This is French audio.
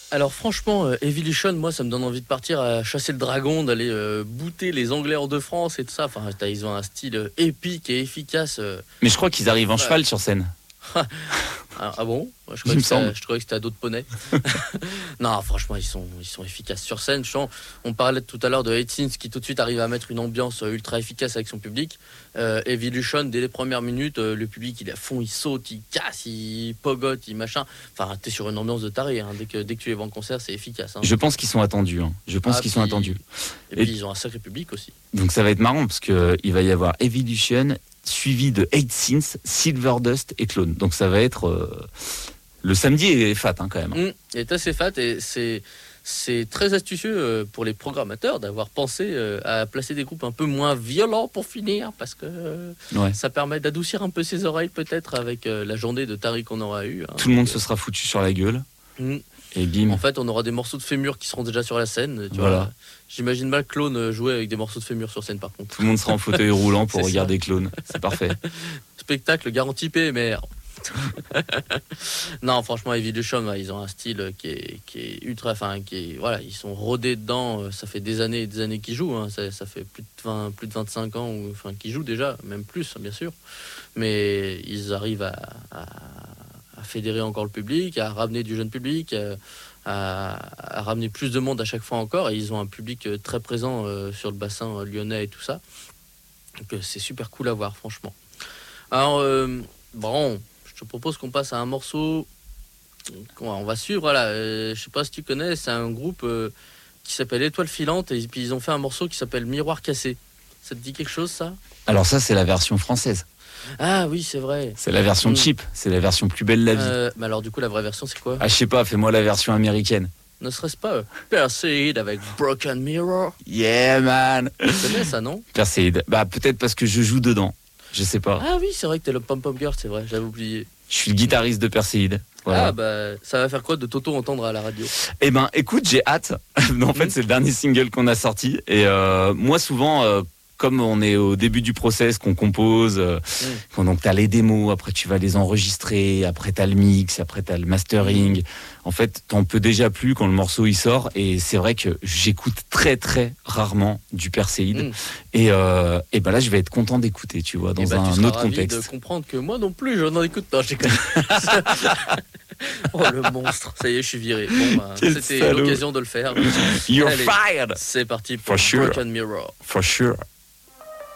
Alors franchement, Evolution, moi ça me donne envie de partir à chasser le dragon, d'aller booter les Anglais hors de France et tout ça. Enfin, ils ont un style épique et efficace. Mais je crois qu'ils arrivent en Ouais. cheval sur scène. Ah bon? Moi, Il me semble. je croyais que c'était à d'autres poneys. Non, franchement, ils sont efficaces sur scène. On parlait tout à l'heure de Hate Sins qui tout de suite arrive à mettre une ambiance ultra efficace avec son public. Evolution, dès les premières minutes, le public il est à fond, il saute, il casse, il pogote, il machin. Enfin, t'es sur une ambiance de taré. Hein. Dès que tu les vois en concert, c'est efficace. Hein. Je pense qu'ils sont attendus. Je pense qu'ils sont attendus. Et puis ils ont un sacré public aussi. Donc ça va être marrant parce qu'il va y avoir Evolution suivi de Hate Sins, Silverdust et Clone. Donc ça va être... Le samedi est fat quand même. Il est assez fat et c'est très astucieux pour les programmateurs d'avoir pensé à placer des groupes un peu moins violents pour finir parce que ça permet d'adoucir un peu ses oreilles peut-être avec la journée de taré qu'on aura eu. Hein. Tout le monde se sera foutu sur la gueule. Et bim. En fait, on aura des morceaux de fémur qui seront déjà sur la scène. Tu voilà. vois. J'imagine mal Clone jouer avec des morceaux de fémur sur scène par contre. Tout le monde sera en fauteuil roulant pour regarder Clone. C'est parfait. Spectacle garanti PMR. Non, franchement, Evolution, ils ont un style qui est ultra, voilà, ils sont rodés dedans. Ça fait des années et des années qu'ils jouent. Hein. Ça fait plus de 25 ans, qu'ils jouent déjà, même plus, bien sûr. Mais ils arrivent à fédérer encore le public, à ramener du jeune public, à ramener plus de monde à chaque fois encore. Et ils ont un public très présent sur le bassin lyonnais et tout ça. Donc c'est super cool à voir, franchement. Alors, bon. Je te propose qu'on passe à un morceau qu'on va suivre. Voilà, je sais pas si tu connais, c'est un groupe qui s'appelle Étoile Filante et puis ils ont fait un morceau qui s'appelle Miroir Cassé. Ça te dit quelque chose, ça? Alors ça, c'est la version française. Ah oui, c'est vrai. C'est la version cheap, c'est la version plus belle de la vie. Mais alors du coup, la vraie version, c'est quoi? Ah, je sais pas, fais-moi la version américaine. Ne serait-ce pas Perseid avec Broken Mirror? Yeah, man. Tu connais ça, non? Perseid. Bah, peut-être parce que je joue dedans. Je sais pas. Ah oui, c'est vrai que t'es le pom-pom girl, c'est vrai, j'avais oublié. Je suis le guitariste de Perseid. Voilà. Ah bah, ça va faire quoi de Toto entendre à la radio? Eh ben, écoute, j'ai hâte. En fait, c'est le dernier single qu'on a sorti. Et moi, souvent, comme on est au début du process, qu'on compose, donc t'as les démos, après tu vas les enregistrer, après t'as le mix, après t'as le mastering. En fait, t'en peux déjà plus quand le morceau il sort. Et c'est vrai que j'écoute très très rarement du Perseid. Et ben là, je vais être content d'écouter, tu vois, dans un autre contexte. De comprendre que moi non plus, je n'en écoute pas. Je déconne. Oh le monstre, ça y est, je suis viré. Bon, c'était l'occasion de le faire. You're Allez, fired. C'est parti pour For sure. Broken Mirror. For sure.